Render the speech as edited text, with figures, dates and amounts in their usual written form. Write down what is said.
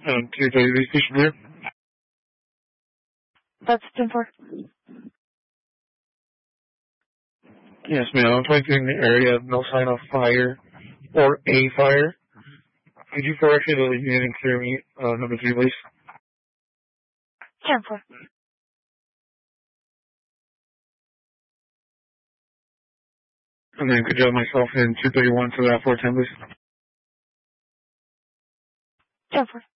230 station there. That's 10-4. Yes, ma'am. I'm trying to in the area. No sign of fire or a fire. Could you correct me to the unit and clear me number 3, please? 10-4. And then could you have myself in 231 to that 410, please? 10-4.